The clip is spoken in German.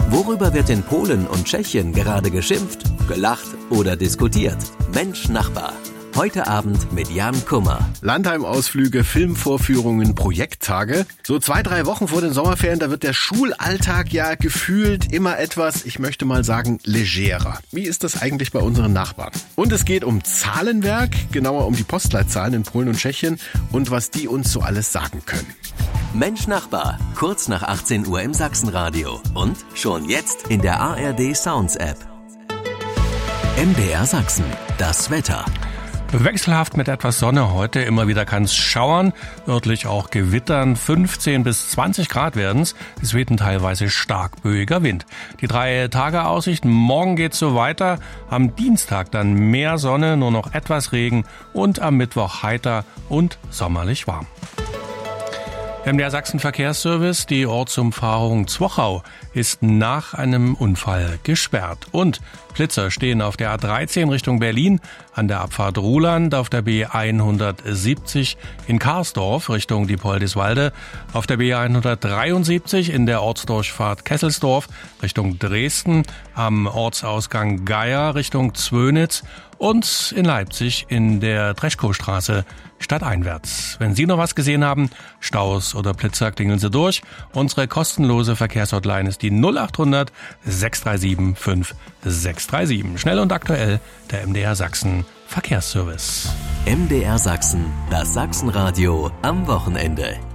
Worüber wird in Polen und Tschechien gerade geschimpft, gelacht oder diskutiert? Mensch Nachbar. Heute Abend mit Jan Kummer. Landheim-Ausflüge, Filmvorführungen, Projekttage. So 2-3 Wochen vor den Sommerferien, da wird der Schulalltag ja gefühlt immer etwas, ich möchte mal sagen, legerer. Wie ist das eigentlich bei unseren Nachbarn? Und es geht um Zahlenwerk, genauer um die Postleitzahlen in Polen und Tschechien und was die uns so alles sagen können. Mensch Nachbar, kurz nach 18 Uhr im Sachsenradio und schon jetzt in der ARD Sounds App. MDR Sachsen, das Wetter. Wechselhaft mit etwas Sonne heute, immer wieder kann es schauern, örtlich auch gewittern, 15 bis 20 Grad werden's, es weht ein teilweise stark böiger Wind. Die 3-Tage-Aussicht, morgen geht's so weiter, am Dienstag dann mehr Sonne, nur noch etwas Regen und am Mittwoch heiter und sommerlich warm. MDR Sachsen Verkehrsservice, die Ortsumfahrung Zwochau ist nach einem Unfall gesperrt. Und Blitzer stehen auf der A13 Richtung Berlin, an der Abfahrt Ruhland, auf der B170 in Karsdorf Richtung Diepoldiswalde, auf der B173 in der Ortsdurchfahrt Kesselsdorf Richtung Dresden, am Ortsausgang Geier Richtung Zwönitz und in Leipzig in der Treschkowstraße stadteinwärts. Wenn Sie noch was gesehen haben, Staus oder Blitzer, klingeln Sie durch. Unsere kostenlose Verkehrshotline ist die 0800 637 5637. Schnell und aktuell der MDR Sachsen Verkehrsservice. MDR Sachsen, das Sachsenradio am Wochenende.